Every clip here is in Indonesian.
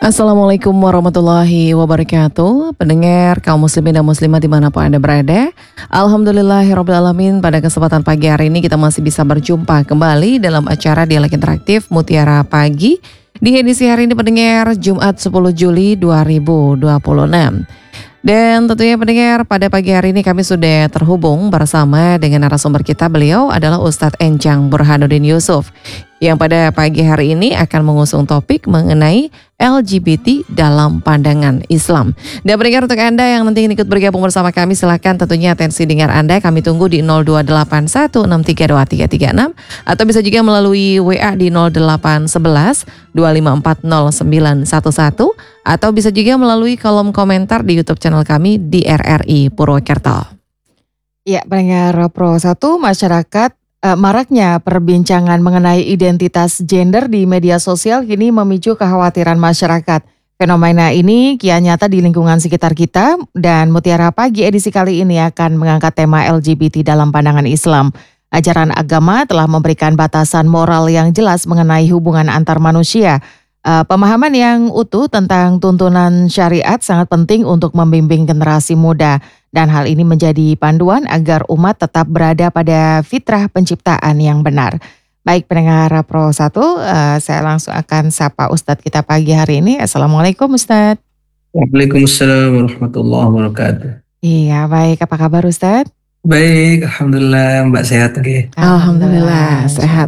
Assalamualaikum warahmatullahi wabarakatuh. Pendengar kaum muslimin dan muslimat dimanapun Anda berada, Alhamdulillahirrabbilalamin. Pada kesempatan pagi hari ini kita masih bisa berjumpa kembali dalam acara Dialog Interaktif Mutiara Pagi di edisi hari ini pendengar Jumat 10 Juli 2026. Dan tentunya pendengar, pada pagi hari ini kami sudah terhubung bersama dengan narasumber kita. Beliau adalah Ustadz Encang Burhanuddin Yusuf, yang pada pagi hari ini akan mengusung topik mengenai LGBT dalam pandangan Islam. Dan pendengar, untuk Anda yang nanti ikut bergabung bersama kami, silakan tentunya atensi dengar Anda. Kami tunggu di 02816322336 atau bisa juga melalui WA di 081125409111 atau bisa juga melalui kolom komentar di YouTube channel kami di RRI Purwokerto. Ya, pendengar Pro 1, masyarakat maraknya perbincangan mengenai identitas gender di media sosial kini memicu kekhawatiran masyarakat. Fenomena ini kian nyata di lingkungan sekitar kita, dan Mutiara Pagi edisi kali ini akan mengangkat tema LGBT dalam pandangan Islam. Ajaran agama telah memberikan batasan moral yang jelas mengenai hubungan antar manusia. Pemahaman yang utuh tentang tuntunan syariat sangat penting untuk membimbing generasi muda, dan hal ini menjadi panduan agar umat tetap berada pada fitrah penciptaan yang benar. Baik pendengar Pro 1, saya langsung akan sapa Ustadz kita pagi hari ini. Assalamualaikum Ustadz. Waalaikumsalam warahmatullahi wabarakatuh. Iya, baik, apa kabar Ustadz? Baik, alhamdulillah. Mbak sehat nggih? Alhamdulillah sehat.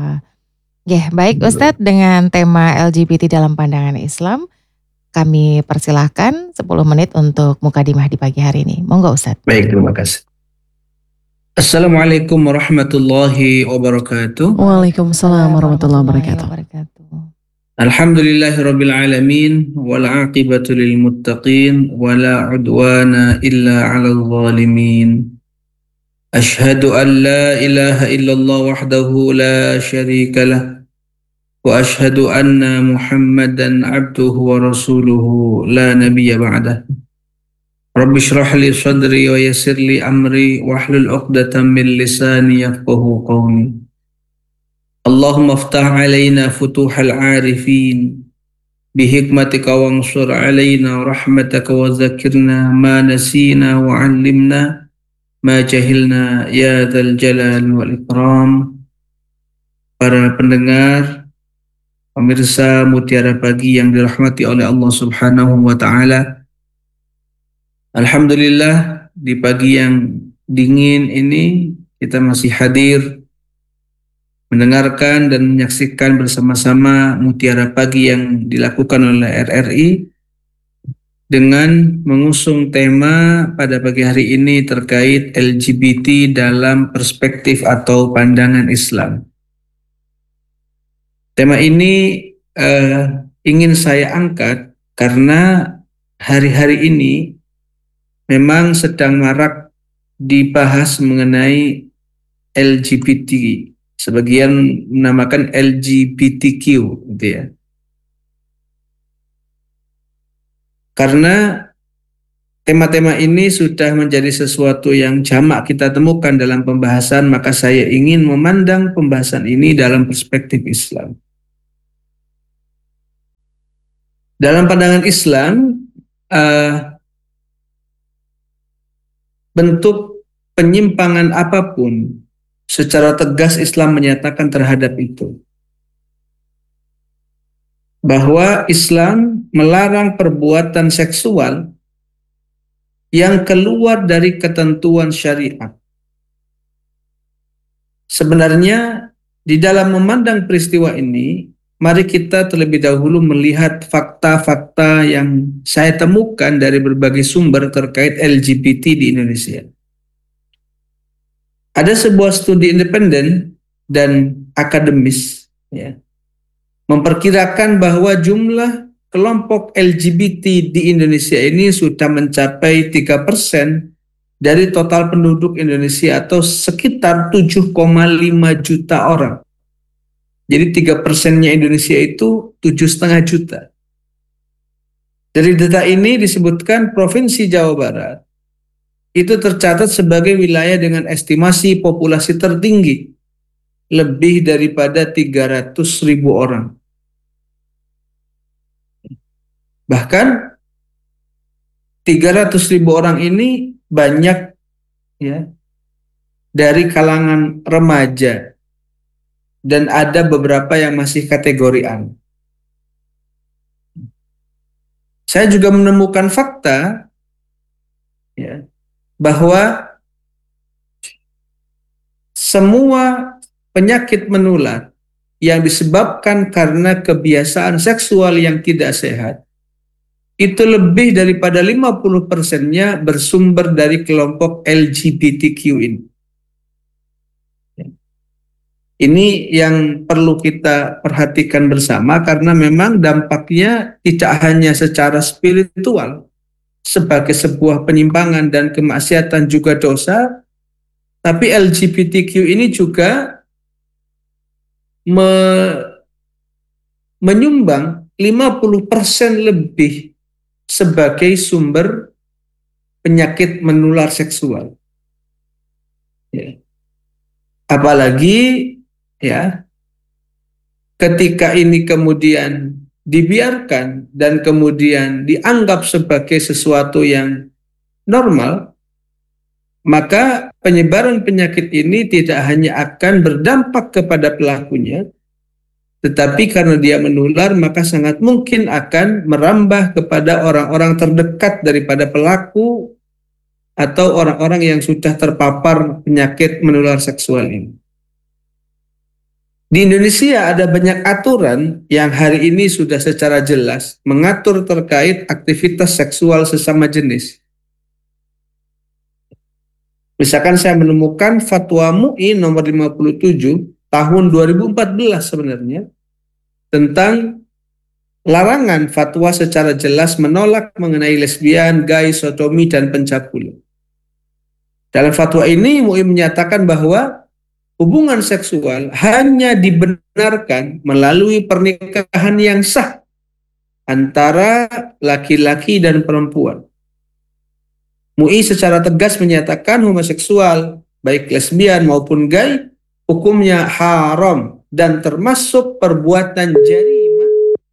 Ya, baik Ustadz, dengan tema LGBT dalam pandangan Islam, kami persilahkan 10 menit untuk mukadimah di pagi hari ini. Monggo Ustadz. Baik, terima kasih. Assalamualaikum warahmatullahi wabarakatuh. Waalaikumsalam warahmatullahi wabarakatuh. Alhamdulillahirabbil alamin wal aqibatu lil muttaqin wala udwana illa 'alal zalimin. Ashhadu an la ilaha illallah wahdahu la syarika lah wa ashhadu anna Muhammadan abduhu wa rasuluhu la nabiyya ba'dah. Rabbi shrah li sadri wa yassir li amri wahlul 'uqdatam min lisani yafqahu qawli. Allahumma iftah 'alaina futuhal 'arifin bihikmatika wansur 'alaina rahmataka wa zakkirna ma nasina wa 'allimna ma jahilna ya dzal jalal wal ikram. Para pendengar, pemirsa Mutiara Pagi yang dirahmati oleh Allah Subhanahu wa taala. Alhamdulillah, di pagi yang dingin ini kita masih hadir mendengarkan dan menyaksikan bersama-sama Mutiara Pagi yang dilakukan oleh RRI dengan mengusung tema pada pagi hari ini terkait LGBT dalam perspektif atau pandangan Islam. Tema ini ingin saya angkat karena hari-hari ini memang sedang marak dibahas mengenai LGBT. Sebagian menamakan LGBTQ, gitu ya. Karena tema-tema ini sudah menjadi sesuatu yang jamak kita temukan dalam pembahasan, maka saya ingin memandang pembahasan ini dalam perspektif Islam. Dalam pandangan Islam, bentuk penyimpangan apapun, secara tegas Islam menyatakan terhadap itu. Bahwa Islam melarang perbuatan seksual yang keluar dari ketentuan syariat. Sebenarnya di dalam memandang peristiwa ini, mari kita terlebih dahulu melihat fakta-fakta yang saya temukan dari berbagai sumber terkait LGBT di Indonesia. Ada sebuah studi independen dan akademis, ya, memperkirakan bahwa jumlah kelompok LGBT di Indonesia ini sudah mencapai 3% dari total penduduk Indonesia atau sekitar 7,5 juta orang. Jadi 3%-nya Indonesia itu 7,5 juta. Dari data ini disebutkan Provinsi Jawa Barat itu tercatat sebagai wilayah dengan estimasi populasi tertinggi, lebih daripada 300.000 orang. Bahkan 300.000 orang ini banyak ya dari kalangan remaja dan ada beberapa yang masih kategori anak. Saya juga menemukan fakta ya, bahwa semua penyakit menular yang disebabkan karena kebiasaan seksual yang tidak sehat itu lebih daripada 50%-nya bersumber dari kelompok LGBTQ ini. Ini yang perlu kita perhatikan bersama karena memang dampaknya tidak hanya secara spiritual sebagai sebuah penyimpangan dan kemaksiatan juga dosa, tapi LGBTQ ini juga menyumbang 50% lebih sebagai sumber penyakit menular seksual. Ya. Apalagi ya ketika ini kemudian dibiarkan dan kemudian dianggap sebagai sesuatu yang normal, maka penyebaran penyakit ini tidak hanya akan berdampak kepada pelakunya, tetapi karena dia menular maka sangat mungkin akan merambah kepada orang-orang terdekat daripada pelaku atau orang-orang yang sudah terpapar penyakit menular seksual ini. Di Indonesia ada banyak aturan yang hari ini sudah secara jelas mengatur terkait aktivitas seksual sesama jenis. Misalkan saya menemukan Fatwa MUI nomor 57 tahun 2014 sebenarnya tentang larangan fatwa secara jelas menolak mengenai lesbian, gay, sodomi, dan pencabulan. Dalam fatwa ini MUI menyatakan bahwa hubungan seksual hanya dibenarkan melalui pernikahan yang sah antara laki-laki dan perempuan. MUI secara tegas menyatakan homoseksual, baik lesbian maupun gay, hukumnya haram dan termasuk perbuatan jarimah.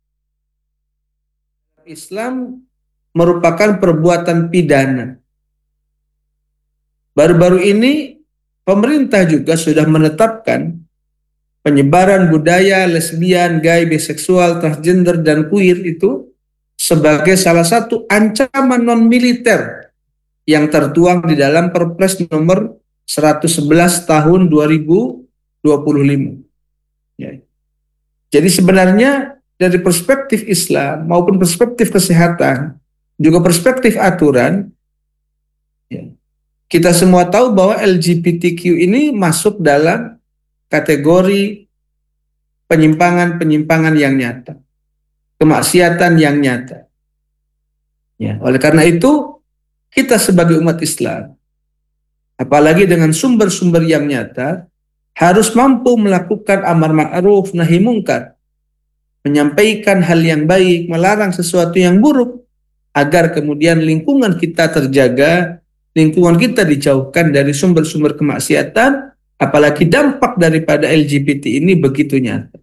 Islam merupakan perbuatan pidana. Baru-baru ini pemerintah juga sudah menetapkan penyebaran budaya lesbian, gay, biseksual, transgender, dan queer itu sebagai salah satu ancaman non-militer yang tertuang di dalam Perpres nomor 111 tahun 2025. Ya. Jadi sebenarnya dari perspektif Islam maupun perspektif kesehatan, juga perspektif aturan, ya, kita semua tahu bahwa LGBTQ ini masuk dalam kategori penyimpangan-penyimpangan yang nyata, kemaksiatan yang nyata. Ya, oleh karena itu, kita sebagai umat Islam, apalagi dengan sumber-sumber yang nyata, harus mampu melakukan amar ma'ruf nahi mungkar, menyampaikan hal yang baik, melarang sesuatu yang buruk, agar kemudian lingkungan kita terjaga, lingkungan kita dijauhkan dari sumber-sumber kemaksiatan, apalagi dampak daripada LGBT ini begitu nyata.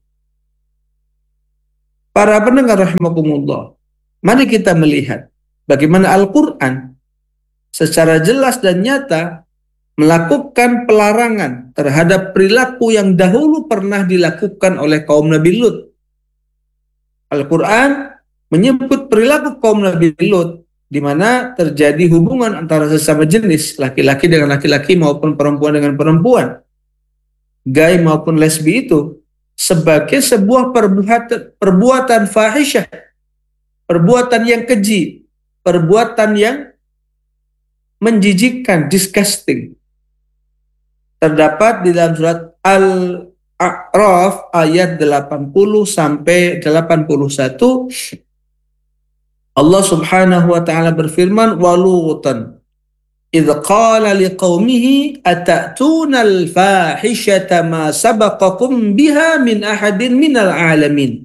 Para pendengar rahimakumullah, mari kita melihat bagaimana Al-Quran secara jelas dan nyata melakukan pelarangan terhadap perilaku yang dahulu pernah dilakukan oleh kaum Nabi Lut. Al-Quran menyebut perilaku kaum Nabi Lut di mana terjadi hubungan antara sesama jenis, laki-laki dengan laki-laki maupun perempuan dengan perempuan, gay maupun lesbi itu sebagai sebuah perbuatan fahisyah, perbuatan yang keji, perbuatan yang menjijikkan, disgusting. Terdapat di dalam surat Al-A'raf ayat 80 sampai 81. Allah Subhanahu wa taala berfirman, "Walutan idz qala liqaumihi atatuna al-fahishata ma sabaqakum biha min ahadin minal alamin.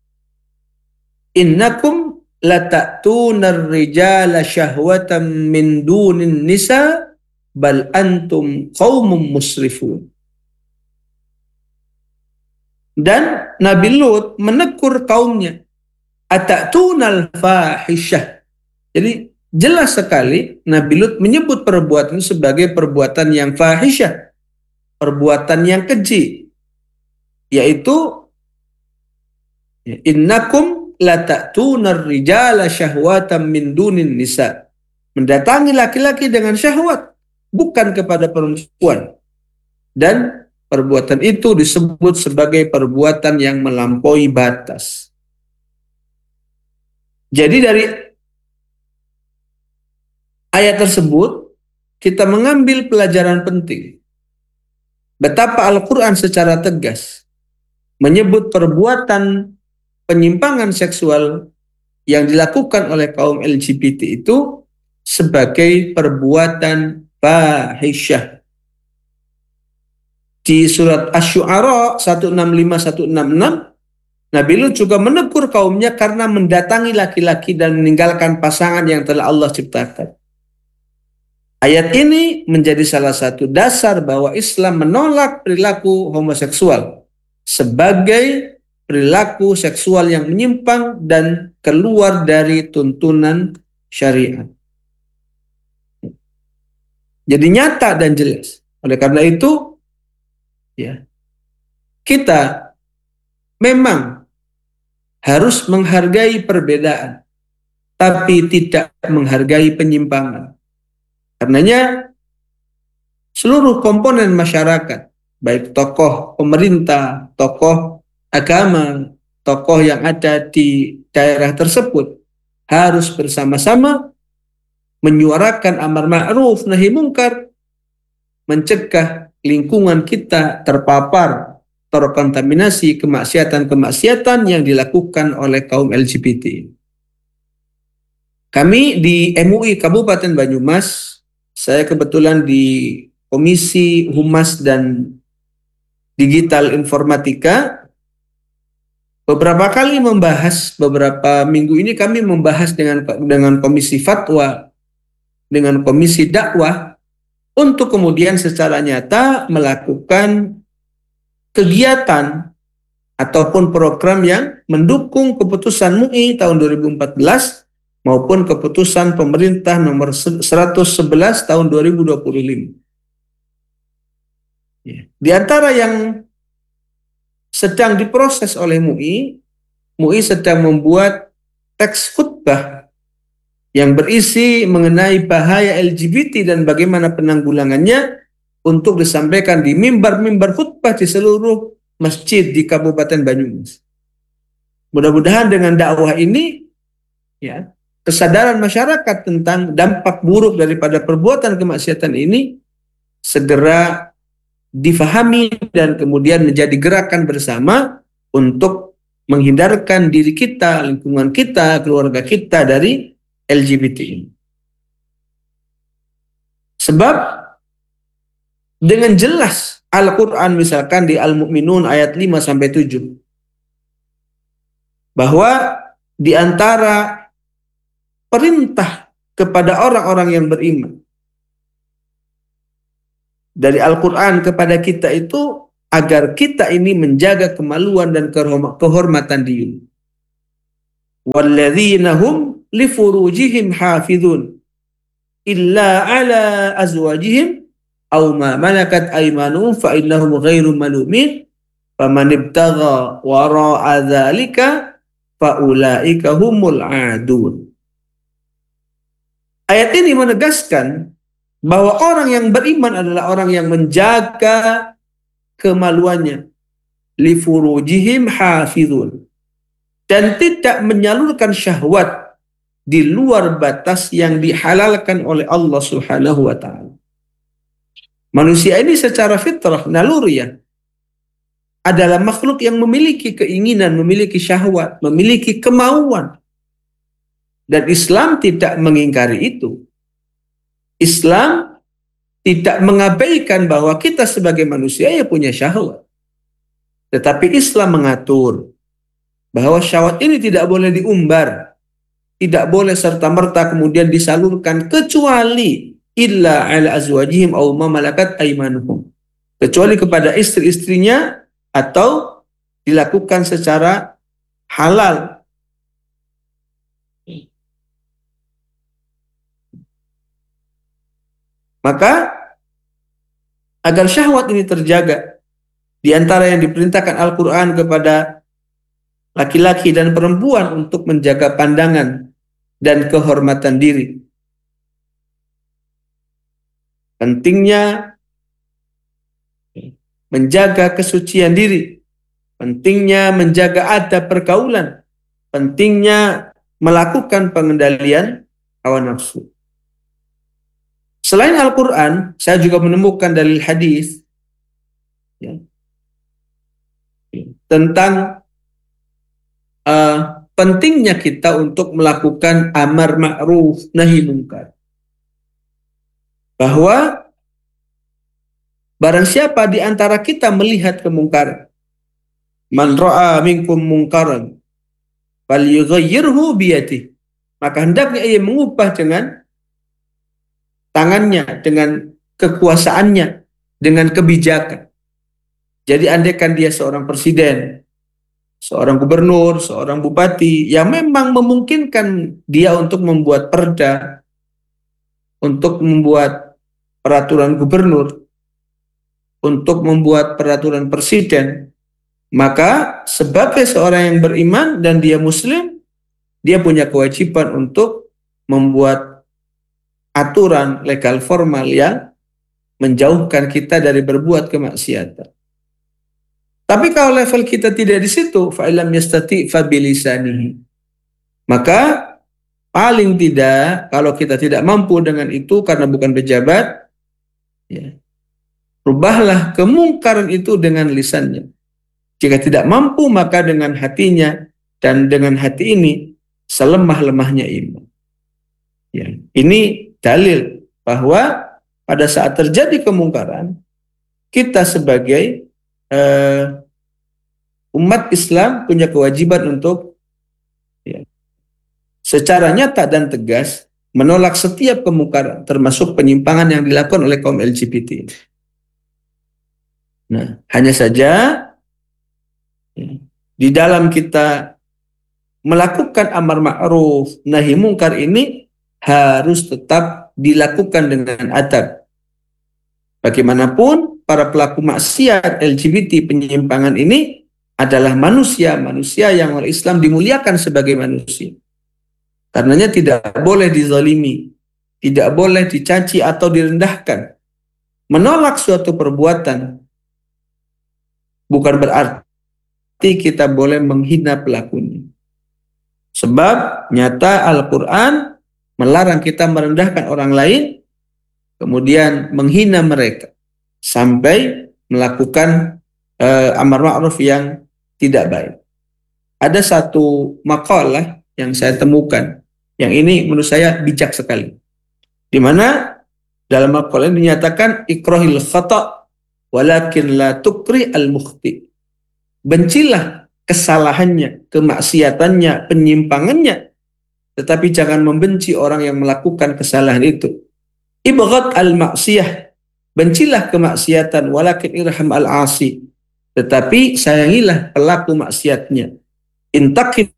Innakum latatuna ar-rijala syahwatan min dunin nisa bal antum qaumum musrifun." Dan Nabi Lut menegur kaumnya Atatunal fahisyah. Jadi jelas sekali Nabi Lut menyebut perbuatan itu sebagai perbuatan yang fahisyah, perbuatan yang keji, yaitu innakum lata'tunar rijala syahwatan min dunin nisa. Mendatangi laki-laki dengan syahwat, bukan kepada perempuan. Dan perbuatan itu disebut sebagai perbuatan yang melampaui batas. Jadi dari ayat tersebut kita mengambil pelajaran penting. Betapa Al-Quran secara tegas menyebut perbuatan penyimpangan seksual yang dilakukan oleh kaum LGBT itu sebagai perbuatan fahisyah. Di surat Asy-Syu'ara 165-166, Nabi Lut juga menegur kaumnya karena mendatangi laki-laki dan meninggalkan pasangan yang telah Allah ciptakan. Ayat ini menjadi salah satu dasar bahwa Islam menolak perilaku homoseksual sebagai perilaku seksual yang menyimpang dan keluar dari tuntunan syariat. Jadi nyata dan jelas. Oleh karena itu, ya, kita memang harus menghargai perbedaan, tapi tidak menghargai penyimpangan. Karenanya seluruh komponen masyarakat, baik tokoh pemerintah, tokoh agama, tokoh yang ada di daerah tersebut, harus bersama-sama menyuarakan amar ma'ruf nahi mungkar, mencegah lingkungan kita terpapar, terkontaminasi kemaksiatan-kemaksiatan yang dilakukan oleh kaum LGBT. Kami di MUI Kabupaten Banyumas, saya kebetulan di Komisi Humas dan Digital Informatika, beberapa kali membahas, beberapa minggu ini kami membahas dengan Komisi Fatwa, dengan Komisi Dakwah, untuk kemudian secara nyata melakukan kegiatan ataupun program yang mendukung keputusan MUI tahun 2014 maupun keputusan pemerintah nomor 111 tahun 2025. Di antara yang sedang diproses oleh MUI sedang membuat teks khutbah yang berisi mengenai bahaya LGBT dan bagaimana penanggulangannya untuk disampaikan di mimbar-mimbar khutbah di seluruh masjid di Kabupaten Banyumas. Mudah-mudahan dengan dakwah ini, ya, kesadaran masyarakat tentang dampak buruk daripada perbuatan kemaksiatan ini segera difahami dan kemudian menjadi gerakan bersama untuk menghindarkan diri kita, lingkungan kita, keluarga kita dari LGBT ini. Sebab dengan jelas Al-Quran misalkan di Al-Mu'minun ayat 5-7 bahwa di antara perintah kepada orang-orang yang beriman dari Al-Quran kepada kita itu agar kita ini menjaga kemaluan dan kehormatan diri. Walladzina hum li furujihim hafizun illa ala azwajihim aw ma malakat aymanuhum fa innahum ghairu malumin faman ibtagha wara'a dzalika fa ulaika humul adun. Ayat ini menegaskan bahwa orang yang beriman adalah orang yang menjaga kemaluannya. Li furujihim hafizun. Dan tidak menyalurkan syahwat di luar batas yang dihalalkan oleh Allah Subhanahu wa ta'ala. Manusia ini secara fitrah, naluriah, adalah makhluk yang memiliki keinginan, memiliki syahwat, memiliki kemauan. Dan Islam tidak mengingkari itu. Islam tidak mengabaikan bahwa kita sebagai manusia ya punya syahwat. Tetapi Islam mengatur bahwa syahwat ini tidak boleh diumbar, tidak boleh serta-merta kemudian disalurkan kecuali illa ala azwajihim aw ma malakat aymanuhum, kecuali kepada istri-istrinya atau dilakukan secara halal Maka agar syahwat ini terjaga, di antara yang diperintahkan Al-Quran kepada laki-laki dan perempuan untuk menjaga pandangan dan kehormatan diri. Pentingnya menjaga kesucian diri, pentingnya menjaga adab pergaulan, pentingnya melakukan pengendalian hawa nafsu. Selain Al-Quran, saya juga menemukan dalil hadis ya, tentang pentingnya kita untuk melakukan amar ma'ruf nahi munkar. Bahwa barang siapa di antara kita melihat kemungkaran, man ra'a minkum munkaran falyughayyirhu biyadihi, maka hendaknya ia mengubah dengan tangannya, dengan kekuasaannya, dengan kebijakan. Jadi andaikan dia seorang presiden, seorang gubernur, seorang bupati yang memang memungkinkan dia untuk membuat perda, untuk membuat peraturan gubernur, untuk membuat peraturan presiden, maka sebagai seorang yang beriman dan dia muslim, dia punya kewajiban untuk membuat aturan legal formal yang menjauhkan kita dari berbuat kemaksiatan. Tapi kalau level kita tidak di situ, fa illam yastati fa bilisanihi, maka paling tidak kalau kita tidak mampu dengan itu karena bukan pejabat, ya, rubahlah kemungkaran itu dengan lisannya. Jika tidak mampu maka dengan hatinya, dan dengan hati ini selemah-lemahnya iman. Ya, ini dalil bahwa pada saat terjadi kemungkaran, kita sebagai umat Islam punya kewajiban untuk ya, secara nyata dan tegas menolak setiap kemungkaran, termasuk penyimpangan yang dilakukan oleh kaum LGBT. Nah, hanya saja ya, di dalam kita melakukan amar ma'ruf nahi mungkar ini harus tetap dilakukan dengan adab. Bagaimanapun para pelaku maksiat LGBT penyimpangan ini adalah manusia yang oleh Islam dimuliakan sebagai manusia. Karenanya tidak boleh dizalimi, tidak boleh dicaci atau direndahkan. Menolak suatu perbuatan bukan berarti kita boleh menghina pelakunya. Sebab nyata Al-Quran melarang kita merendahkan orang lain, kemudian menghina mereka, sampai melakukan amar ma'ruf yang tidak baik. Ada satu makalah yang saya temukan, yang ini menurut saya bijak sekali, di mana dalam makalah ini dinyatakan ikrahil khata' walakin la tukri al-mukhti. Bencilah kesalahannya, kemaksiatannya, penyimpangannya, tetapi jangan membenci orang yang melakukan kesalahan itu. Ibghad al-maksiyah, bencilah kemaksiatan, walakin irham al-asi, tetapi sayangilah pelaku maksiatnya. Intaqid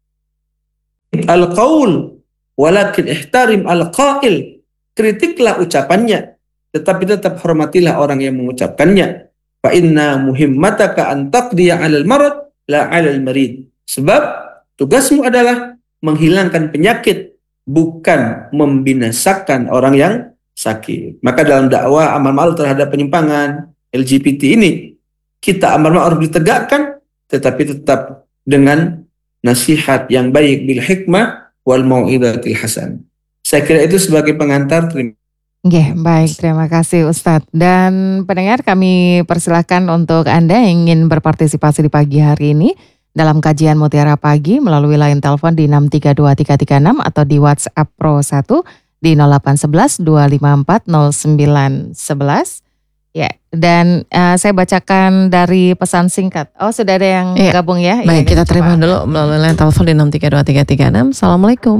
al-qaul, walakin ihtarim al-qail, kritiklah ucapannya, tetapi tetap hormatilah orang yang mengucapkannya. Fa inna muhimmataka an taqdiya 'alal marad la 'alal marid. Sebab tugasmu adalah menghilangkan penyakit, bukan membinasakan orang yang sakit. Maka dalam dakwah amar ma'ruf terhadap penyimpangan LGBT ini, kita amar ma'ruf ditegakkan, tetapi tetap dengan nasihat yang baik, bil hikmah wal mau'izatil hasan. Saya kira itu sebagai pengantar. Baik, terima kasih Ustadz. Dan pendengar, kami persilahkan untuk Anda yang ingin berpartisipasi di pagi hari ini dalam kajian Mutiara Pagi melalui line telepon di 632336 atau di WhatsApp Pro 1 di 0811 254 0911. Ya, dan saya bacakan dari pesan singkat. Oh, sudah ada yang gabung ya? Baik, kita terima dulu melalui line telepon di 632336. Assalamualaikum.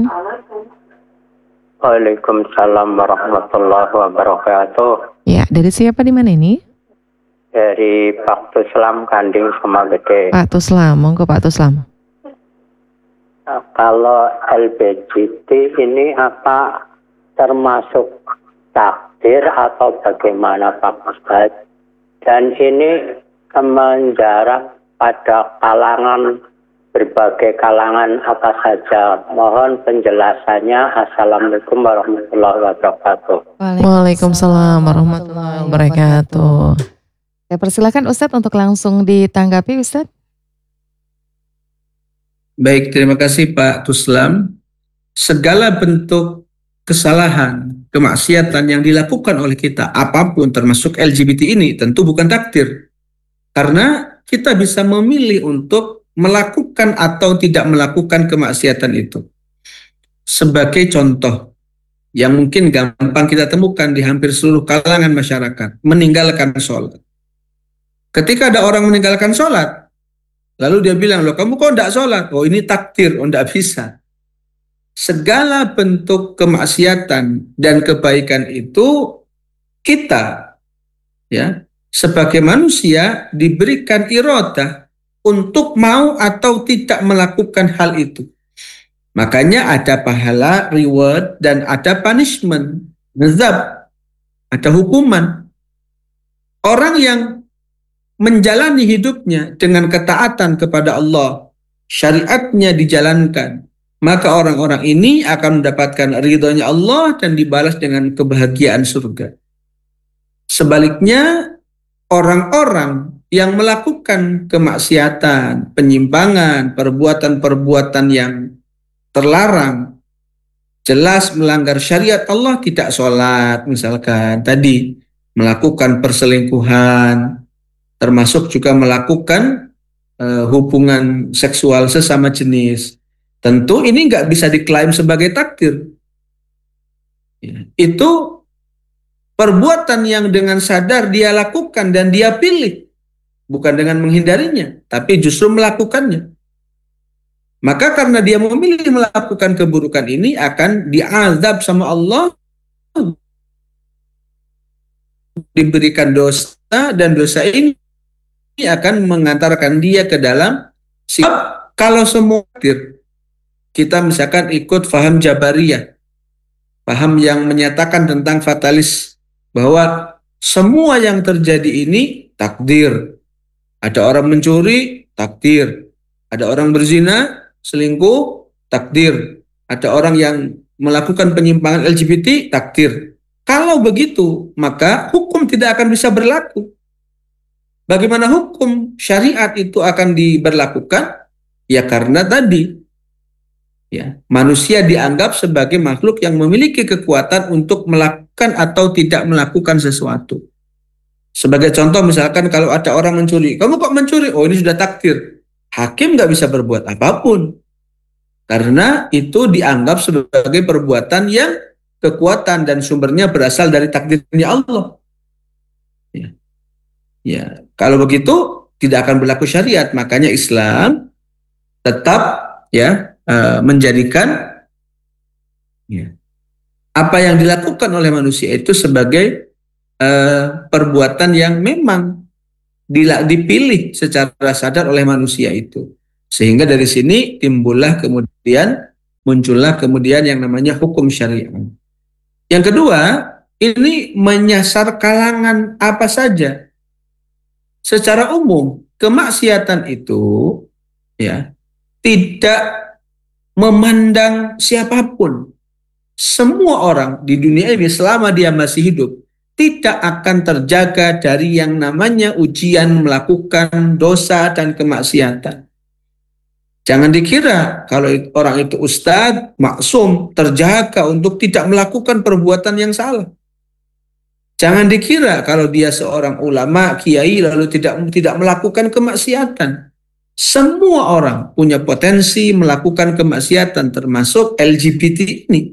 Waalaikumsalam warahmatullahi wabarakatuh. Ya, dari siapa di mana ini? Dari Pak Tuslam Kanding Semagede. Pak Tuslam, monggo Pak Tuslam. Kalau LGBT ini apa termasuk takdir takdir atau bagaimana Pak Ustadz? Dan ini menjarak pada kalangan, berbagai kalangan apa saja. Mohon penjelasannya. Assalamualaikum warahmatullahi wabarakatuh. Waalaikumsalam warahmatullahi wabarakatuh. Saya persilakan Ustadz untuk langsung ditanggapi Ustadz. Baik, terima kasih Pak Tuslam. Segala bentuk kesalahan, kemaksiatan yang dilakukan oleh kita, apapun termasuk LGBT ini, tentu bukan takdir. Karena kita bisa memilih untuk melakukan atau tidak melakukan kemaksiatan itu. Sebagai contoh, yang mungkin gampang kita temukan di hampir seluruh kalangan masyarakat, meninggalkan sholat. Ketika ada orang meninggalkan sholat, lalu dia bilang, loh kamu kok enggak sholat? Oh ini takdir, oh enggak bisa. Segala bentuk kemaksiatan dan kebaikan itu kita, ya, sebagai manusia diberikan iradah untuk mau atau tidak melakukan hal itu. Makanya ada pahala, reward, dan ada punishment, azab, ada hukuman. Orang yang menjalani hidupnya dengan ketaatan kepada Allah, syariatnya dijalankan, maka orang-orang ini akan mendapatkan ridhonya Allah dan dibalas dengan kebahagiaan surga. Sebaliknya, orang-orang yang melakukan kemaksiatan, penyimpangan, perbuatan-perbuatan yang terlarang, jelas melanggar syariat Allah, tidak sholat misalkan, tadi melakukan perselingkuhan, termasuk juga melakukan hubungan seksual sesama jenis. Tentu ini nggak bisa diklaim sebagai takdir. Ya, itu perbuatan yang dengan sadar dia lakukan dan dia pilih, bukan dengan menghindarinya, tapi justru melakukannya. Maka karena dia memilih melakukan keburukan ini, akan diazab sama Allah, diberikan dosa, dan dosa ini akan mengantarkan dia ke dalam sikap. Kalau semua takdir, kita misalkan ikut faham Jabariyah, paham yang menyatakan tentang fatalis, bahwa semua yang terjadi ini takdir. Ada orang mencuri, takdir. Ada orang berzina, selingkuh, takdir. Ada orang yang melakukan penyimpangan LGBT, takdir. Kalau begitu, maka hukum tidak akan bisa berlaku. Bagaimana hukum syariat itu akan diberlakukan? Ya karena tadi, ya, manusia dianggap sebagai makhluk yang memiliki kekuatan untuk melakukan atau tidak melakukan sesuatu. Sebagai contoh misalkan kalau ada orang mencuri, kamu kok mencuri? Oh ini sudah takdir. Hakim nggak bisa berbuat apapun. Karena itu dianggap sebagai perbuatan yang kekuatan dan sumbernya berasal dari takdirnya Allah. Ya. Ya, kalau begitu tidak akan berlaku syariat. Makanya Islam tetap ya menjadikan ya, apa yang dilakukan oleh manusia itu sebagai perbuatan yang memang dipilih secara sadar oleh manusia itu. Sehingga dari sini muncullah kemudian yang namanya hukum syariat. Yang kedua, ini menyasar kalangan apa saja. Secara umum, kemaksiatan itu ya tidak memandang siapapun. Semua orang di dunia ini selama dia masih hidup tidak akan terjaga dari yang namanya ujian melakukan dosa dan kemaksiatan. Jangan dikira kalau orang itu ustadz, maksum, terjaga untuk tidak melakukan perbuatan yang salah. Jangan dikira kalau dia seorang ulama, kiai, lalu tidak melakukan kemaksiatan. Semua orang punya potensi melakukan kemaksiatan, termasuk LGBT ini.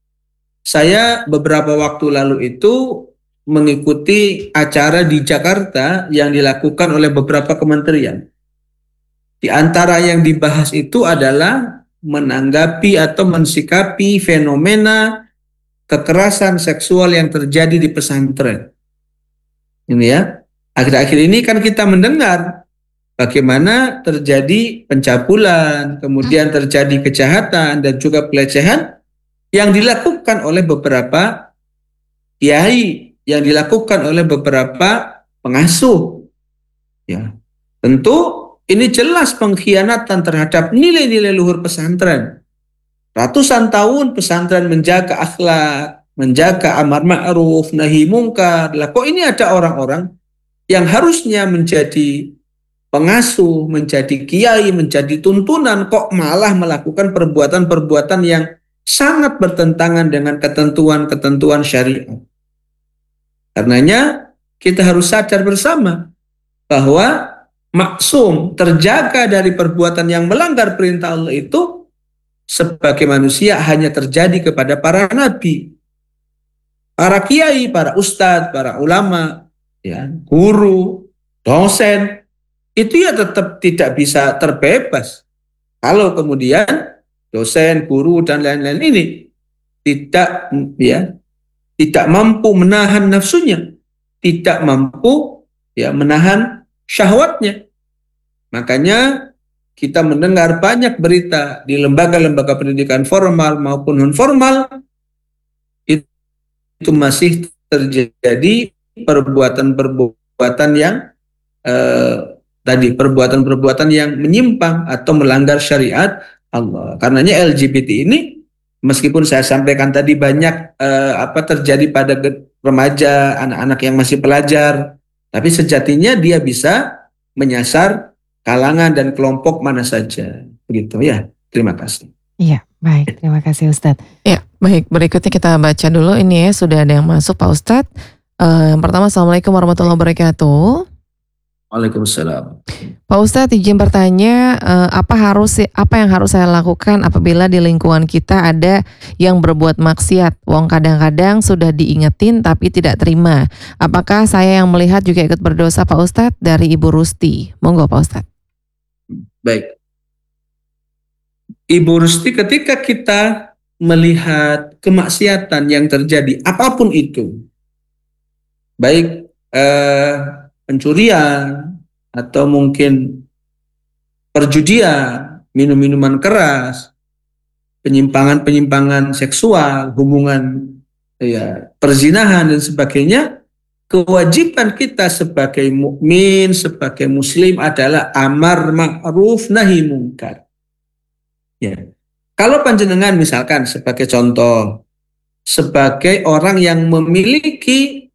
Saya beberapa waktu lalu itu mengikuti acara di Jakarta yang dilakukan oleh beberapa kementerian. Di antara yang dibahas itu adalah menanggapi atau mensikapi fenomena kekerasan seksual yang terjadi di pesantren. Ini ya, akhir-akhir ini kan kita mendengar bagaimana terjadi pencabulan, kemudian terjadi kejahatan dan juga pelecehan yang dilakukan oleh beberapa kiai, yang dilakukan oleh beberapa pengasuh. Ya, tentu ini jelas pengkhianatan terhadap nilai-nilai luhur pesantren. Ratusan tahun pesantren menjaga akhlak, menjaga amar ma'ruf, nahi mungkar. Lah kok ini ada orang-orang yang harusnya menjadi pengasuh, menjadi kiai, menjadi tuntunan, kok malah melakukan perbuatan-perbuatan yang sangat bertentangan dengan ketentuan-ketentuan syariat. Karenanya kita harus sadar bersama bahwa maksum terjaga dari perbuatan yang melanggar perintah Allah itu sebagai manusia hanya terjadi kepada para nabi, para kiai, para ustadz, para ulama, ya, guru, dosen, itu ya tetap tidak bisa terbebas. Kalau kemudian dosen, guru dan lain-lain ini tidak tidak mampu menahan nafsunya, tidak mampu menahan syahwatnya. Makanya kita mendengar banyak berita di lembaga-lembaga pendidikan formal maupun non formal itu masih terjadi perbuatan-perbuatan yang perbuatan-perbuatan yang menyimpang atau melanggar syariat Allah. Karenanya LGBT ini, meskipun saya sampaikan tadi banyak terjadi pada remaja, anak-anak yang masih pelajar, tapi sejatinya dia bisa menyasar kalangan dan kelompok mana saja. Begitu ya. Terima kasih. Iya, baik. Terima kasih Ustadz. Ya, baik. Berikutnya kita baca dulu ini ya, sudah ada yang masuk Pak Ustadz. Yang pertama, Assalamualaikum warahmatullahi wabarakatuh. Waalaikumsalam. Pak Ustadz, izin bertanya, apa yang harus saya lakukan apabila di lingkungan kita ada yang berbuat maksiat? Wong kadang-kadang sudah diingetin tapi tidak terima. Apakah saya yang melihat juga ikut berdosa, Pak Ustadz? Dari Ibu Rusti. Monggo Pak Ustadz. Baik. Ibu Rusti, ketika kita melihat kemaksiatan yang terjadi apapun itu, baik pencurian atau mungkin perjudian, minum-minuman keras, penyimpangan-penyimpangan seksual, hubungan perzinahan dan sebagainya, kewajiban kita sebagai mukmin, sebagai muslim adalah amar ma'ruf nahi mungkar. Ya. Kalau panjenengan misalkan sebagai contoh, sebagai orang yang memiliki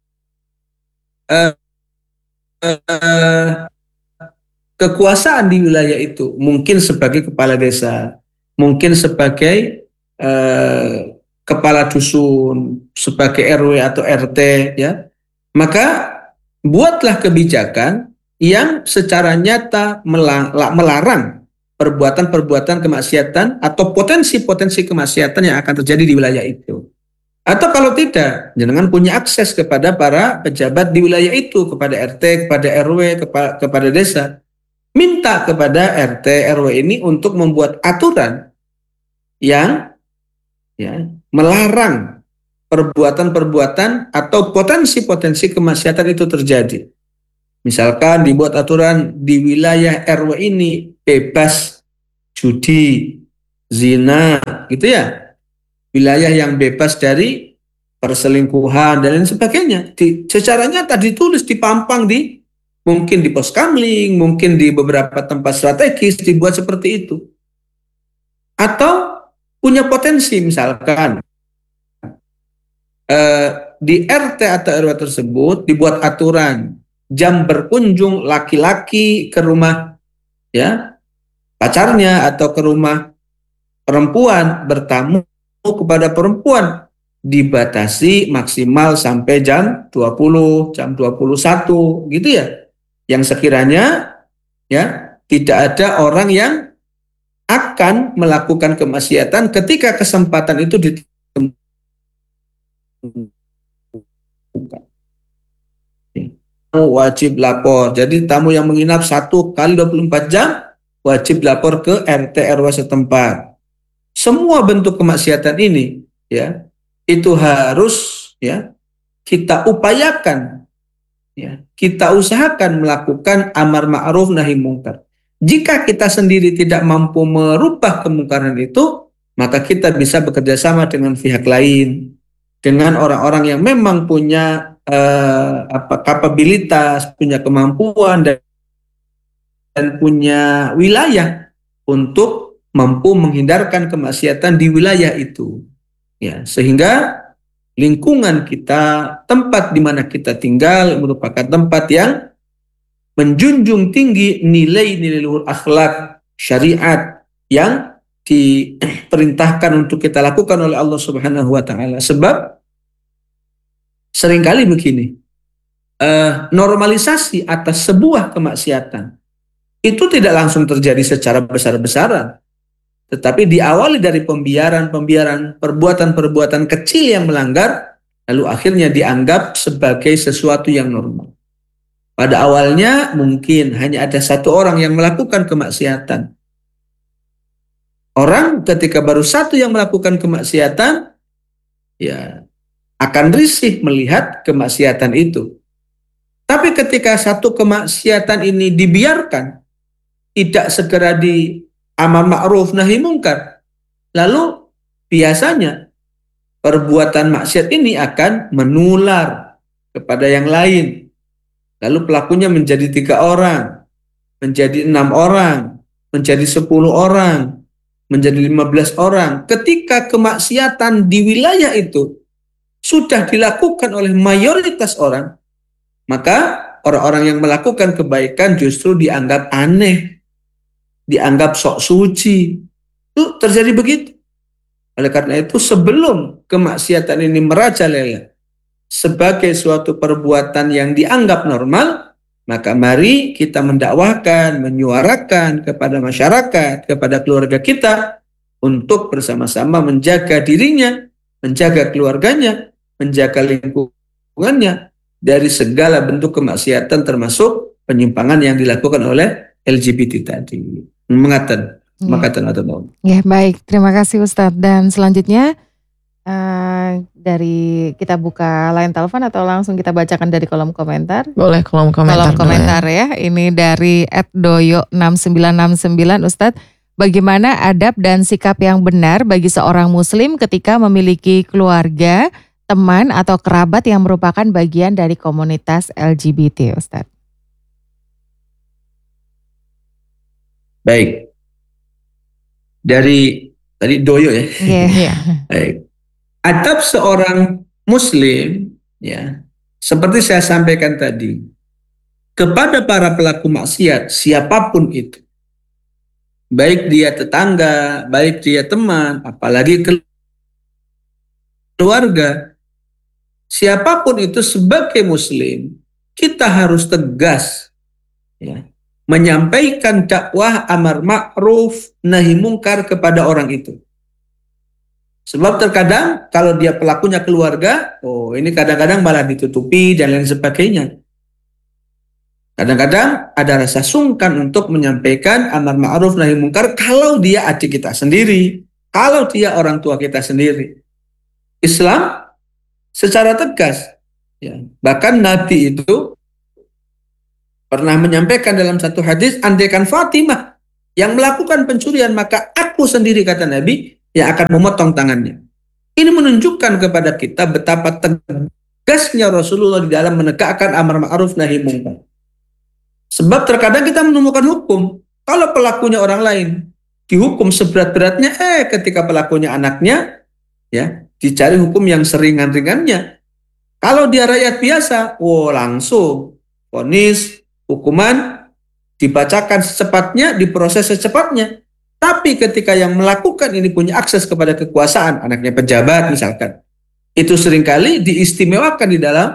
kekuasaan di wilayah itu, mungkin sebagai kepala desa, mungkin sebagai kepala dusun, sebagai RW atau RT, ya, maka buatlah kebijakan yang secara nyata melarang perbuatan-perbuatan kemaksiatan atau potensi-potensi kemaksiatan yang akan terjadi di wilayah itu. Atau kalau tidak, jangan punya akses kepada para pejabat di wilayah itu, kepada RT, kepada RW, kepada desa. Minta kepada RT, RW ini untuk membuat aturan yang melarang perbuatan-perbuatan atau potensi-potensi kemaksiatan itu terjadi. Misalkan dibuat aturan di wilayah RW ini bebas judi, zina, gitu ya. Wilayah yang bebas dari perselingkuhan dan lain sebagainya. Secara nyata ditulis, dipampang mungkin di pos kamling, mungkin di beberapa tempat strategis dibuat seperti itu. Atau punya potensi misalkan di RT atau RW tersebut dibuat aturan jam berkunjung laki-laki ke rumah pacarnya atau ke rumah perempuan, bertamu kepada perempuan dibatasi maksimal sampai jam 20, jam 21 gitu ya. Yang sekiranya tidak ada orang yang akan melakukan kemaksiatan ketika kesempatan itu ditemukan. Wajib lapor. Jadi tamu yang menginap 1 kali 24 jam wajib lapor ke RT RW setempat. Semua bentuk kemaksiatan ini itu harus kita upayakan, kita usahakan melakukan amar ma'ruf nahi mungkar. Jika kita sendiri tidak mampu merubah kemungkaran itu, maka kita bisa bekerja sama dengan pihak lain. dengan orang-orang yang memang punya kapabilitas, punya kemampuan dan punya wilayah untuk mampu menghindarkan kemaksiatan di wilayah itu. Ya, sehingga lingkungan kita, tempat di mana kita tinggal merupakan tempat yang menjunjung tinggi nilai-nilai luhur akhlak syariat yang diperintahkan untuk kita lakukan oleh Allah Subhanahu wa taala. Sebab seringkali begini, normalisasi atas sebuah kemaksiatan itu tidak langsung terjadi secara besar-besaran, tetapi diawali dari pembiaran, perbuatan-perbuatan kecil yang melanggar, lalu akhirnya dianggap sebagai sesuatu yang normal. Pada awalnya mungkin hanya ada satu orang yang melakukan kemaksiatan. Orang ketika baru satu yang melakukan kemaksiatan, ya akan risih melihat kemaksiatan itu. Tapi ketika satu kemaksiatan ini dibiarkan, tidak segera di amar ma'ruf nahi mungkar, lalu biasanya perbuatan maksiat ini akan menular kepada yang lain. Lalu pelakunya menjadi 3 orang, menjadi 6 orang, menjadi 10 orang, menjadi 15 orang. Ketika kemaksiatan di wilayah itu sudah dilakukan oleh mayoritas orang, maka orang-orang yang melakukan kebaikan justru dianggap aneh, dianggap sok suci. Itu terjadi begitu. Oleh karena itu, sebelum kemaksiatan ini merajalela sebagai suatu perbuatan yang dianggap normal, maka mari kita mendakwahkan, menyuarakan kepada masyarakat, kepada keluarga kita untuk bersama-sama menjaga dirinya, menjaga keluarganya, menjaga lingkungannya dari segala bentuk kemaksiatan termasuk penyimpangan yang dilakukan oleh LGBT tadi. Mengatakan atau mau. Ya, baik, terima kasih Ustadz. Dan selanjutnya dari kita buka line telepon atau langsung kita bacakan dari kolom komentar? Boleh kolom komentar. Kolom komentar ya. Ini dari @doyo6969. Ustadz, bagaimana adab dan sikap yang benar bagi seorang muslim ketika memiliki keluarga, teman atau kerabat yang merupakan bagian dari komunitas LGBT, Ustadz? Baik. Dari tadi Doyo ya. Yeah. Baik. Adab seorang muslim ya, seperti saya sampaikan tadi, kepada para pelaku maksiat siapapun itu, baik dia tetangga, baik dia teman, apalagi keluarga, siapapun itu sebagai muslim, kita harus tegas ya, menyampaikan dakwah amar ma'ruf nahi mungkar kepada orang itu. Sebab terkadang kalau dia pelakunya keluarga, ini kadang-kadang malah ditutupi dan lain sebagainya. Kadang-kadang ada rasa sungkan untuk menyampaikan amar ma'ruf nahi mungkar kalau dia adik kita sendiri, kalau dia orang tua kita sendiri. Islam secara tegas, ya, bahkan Nabi itu pernah menyampaikan dalam satu hadis, andaikan Fatimah yang melakukan pencurian, maka aku sendiri, kata Nabi, yang akan memotong tangannya. Ini menunjukkan kepada kita betapa tegasnya Rasulullah di dalam menegakkan amar ma'ruf nahi mungkar. Sebab terkadang kita menemukan hukum, kalau pelakunya orang lain dihukum seberat-beratnya, ketika pelakunya anaknya, ya dicari hukum yang seringan-ringannya. Kalau dia rakyat biasa, langsung vonis, hukuman dibacakan secepatnya, diproses secepatnya. Tapi ketika yang melakukan ini punya akses kepada kekuasaan, anaknya pejabat misalkan, itu seringkali diistimewakan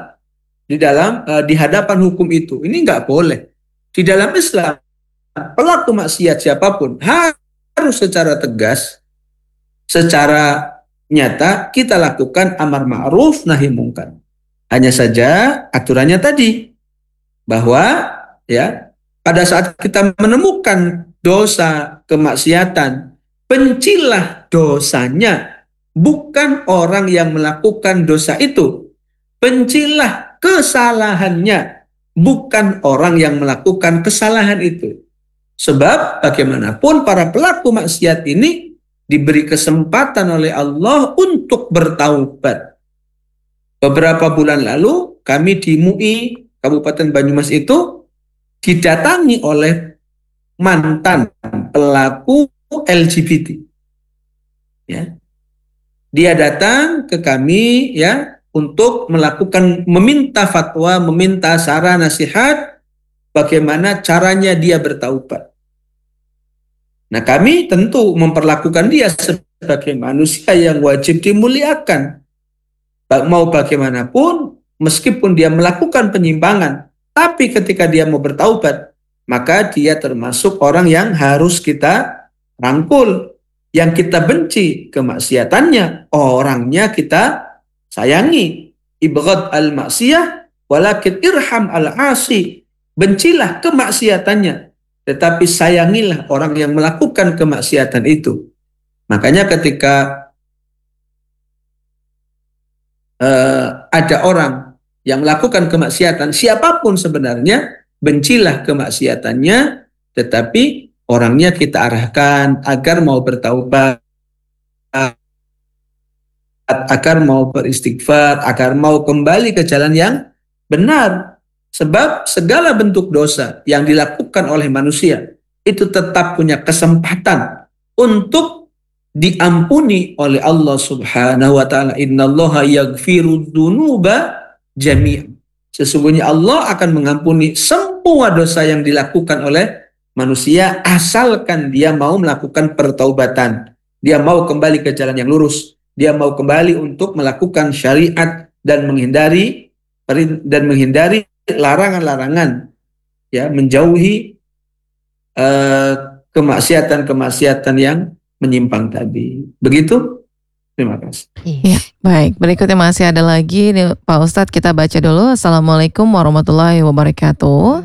di hadapan hukum itu. Ini nggak boleh. Di dalam Islam, pelaku maksiat siapapun harus secara tegas, secara nyata kita lakukan amar ma'ruf nahi mungkar. Hanya saja aturannya tadi bahwa ya pada saat kita menemukan dosa kemaksiatan, bencilah dosanya, bukan orang yang melakukan dosa itu. Bencilah kesalahannya, bukan orang yang melakukan kesalahan itu. Sebab bagaimanapun para pelaku maksiat ini diberi kesempatan oleh Allah untuk bertaubat. Beberapa bulan lalu kami di MUI Kabupaten Banyumas itu didatangi oleh mantan pelaku LGBT. Ya. Dia datang ke kami ya untuk meminta fatwa, meminta saran nasihat bagaimana caranya dia bertaubat. Nah, kami tentu memperlakukan dia sebagai manusia yang wajib dimuliakan. Mau bagaimanapun, meskipun dia melakukan penyimpangan, tapi ketika dia mau bertaubat, maka dia termasuk orang yang harus kita rangkul. Yang kita benci kemaksiatannya, orangnya kita sayangi. Ibghad al-maksiyah, walakin irham al-asi. Bencilah kemaksiatannya, tetapi sayangilah orang yang melakukan kemaksiatan itu. Makanya ketika ada orang yang melakukan kemaksiatan, siapapun sebenarnya, bencilah kemaksiatannya, tetapi orangnya kita arahkan agar mau bertaubat, agar mau beristighfar, agar mau kembali ke jalan yang benar. Sebab segala bentuk dosa yang dilakukan oleh manusia itu tetap punya kesempatan untuk diampuni oleh Allah Subhanahu wa taala. Innallaha yaghfiru dzunuba jami'an. Sesungguhnya Allah akan mengampuni semua dosa yang dilakukan oleh manusia asalkan dia mau melakukan pertaubatan. Dia mau kembali ke jalan yang lurus. Dia mau kembali untuk melakukan syariat dan menghindari larangan-larangan, ya, menjauhi kemaksiatan-kemaksiatan yang menyimpang tadi. Begitu? Terima kasih. Ya, baik. Berikutnya masih ada lagi nih, Pak Ustadz, kita baca dulu. Assalamualaikum warahmatullahi wabarakatuh.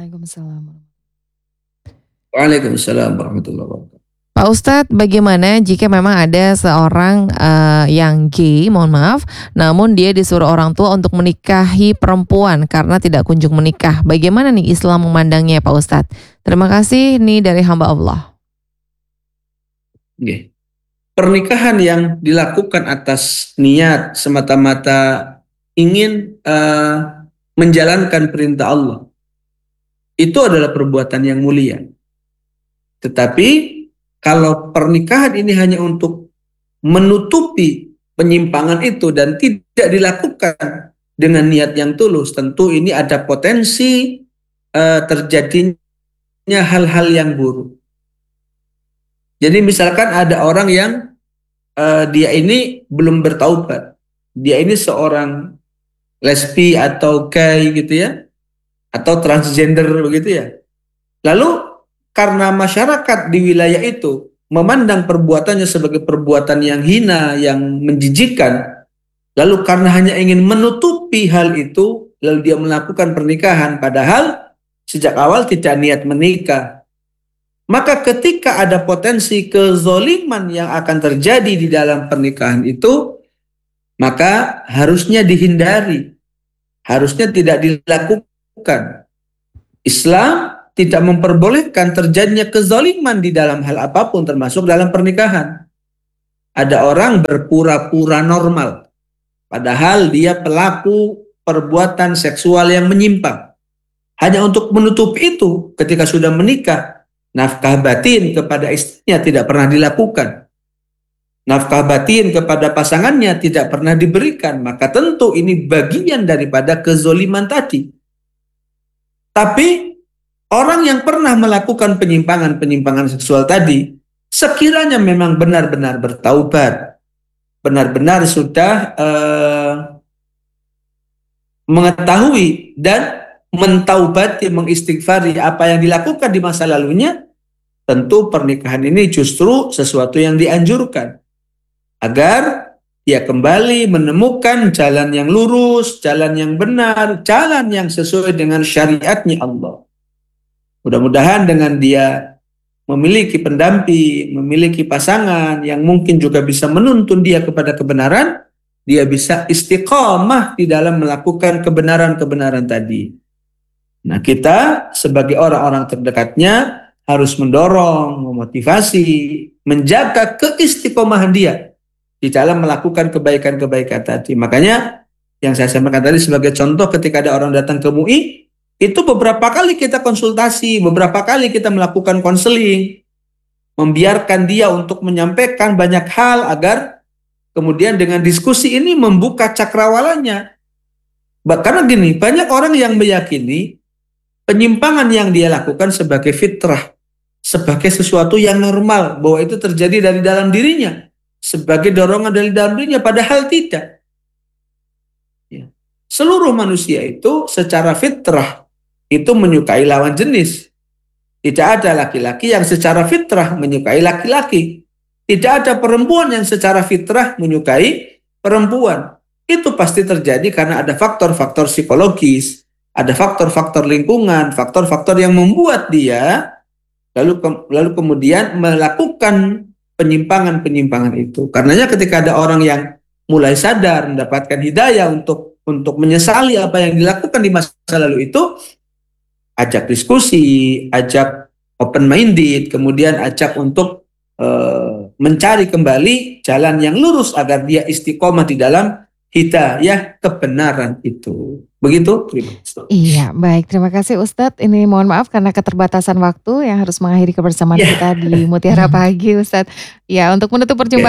Waalaikumsalam warahmatullahi wabarakatuh. Pak Ustadz, bagaimana jika memang ada seorang yang gay, mohon maaf, namun dia disuruh orang tua untuk menikahi perempuan karena tidak kunjung menikah. Bagaimana nih Islam memandangnya, Pak Ustadz? Terima kasih nih dari hamba Allah. Okay. Pernikahan yang dilakukan atas niat semata-mata ingin menjalankan perintah Allah, itu adalah perbuatan yang mulia. Tetapi kalau pernikahan ini hanya untuk menutupi penyimpangan itu dan tidak dilakukan dengan niat yang tulus, tentu ini ada potensi terjadinya hal-hal yang buruk. Jadi misalkan ada orang yang dia ini belum bertaubat, dia ini seorang lesbi atau gay gitu ya, atau transgender begitu ya. Lalu karena masyarakat di wilayah itu memandang perbuatannya sebagai perbuatan yang hina, yang menjijikkan, lalu karena hanya ingin menutupi hal itu, lalu dia melakukan pernikahan, padahal sejak awal tidak niat menikah. Maka ketika ada potensi kezoliman yang akan terjadi di dalam pernikahan itu, maka harusnya dihindari, harusnya tidak dilakukan. Islam tidak memperbolehkan terjadinya kezaliman di dalam hal apapun, termasuk dalam pernikahan. Ada orang berpura-pura normal, padahal dia pelaku perbuatan seksual yang menyimpang. Hanya untuk menutup itu, ketika sudah menikah, nafkah batin kepada istrinya tidak pernah dilakukan. Nafkah batin kepada pasangannya tidak pernah diberikan. Maka tentu ini bagian daripada kezaliman tadi. Tapi orang yang pernah melakukan penyimpangan seksual tadi, sekiranya memang benar-benar bertaubat, benar-benar sudah mengetahui dan mentaubati, mengistighfari apa yang dilakukan di masa lalunya, tentu pernikahan ini justru sesuatu yang dianjurkan. Agar dia kembali menemukan jalan yang lurus, jalan yang benar, jalan yang sesuai dengan syariatnya Allah. Mudah-mudahan dengan dia memiliki pendamping, memiliki pasangan yang mungkin juga bisa menuntun dia kepada kebenaran, dia bisa istiqamah di dalam melakukan kebenaran-kebenaran tadi. Nah, kita sebagai orang-orang terdekatnya harus mendorong, memotivasi, menjaga keistiqomahan dia di dalam melakukan kebaikan-kebaikan tadi. Makanya Yang saya sampaikan tadi sebagai contoh, ketika ada orang datang ke MUI, itu beberapa kali kita konsultasi, beberapa kali kita melakukan konseling, membiarkan dia untuk menyampaikan banyak hal agar kemudian dengan diskusi ini membuka cakrawalannya. Karena gini, banyak orang yang meyakini penyimpangan yang dia lakukan sebagai fitrah, sebagai sesuatu yang normal, bahwa itu terjadi dari dalam dirinya, sebagai dorongan dari dalam dirinya, padahal tidak. Seluruh manusia itu secara fitrah itu menyukai lawan jenis. Tidak ada laki-laki yang secara fitrah menyukai laki-laki. Tidak ada perempuan yang secara fitrah menyukai perempuan. Itu pasti terjadi karena ada faktor-faktor psikologis, ada faktor-faktor lingkungan, faktor-faktor yang membuat dia lalu kemudian melakukan penyimpangan-penyimpangan itu. Karenanya ketika ada orang yang mulai sadar, mendapatkan hidayah untuk menyesali apa yang dilakukan di masa lalu itu, ajak diskusi, ajak open minded, kemudian ajak untuk mencari kembali jalan yang lurus agar dia istiqomah di dalam hidayah kebenaran itu. Begitu? Iya, baik. Terima kasih Ustadz. Ini mohon maaf karena keterbatasan waktu yang harus mengakhiri kebersamaan kita di Mutiara Pagi, Ustadz. Ya, untuk menutup perjumpaan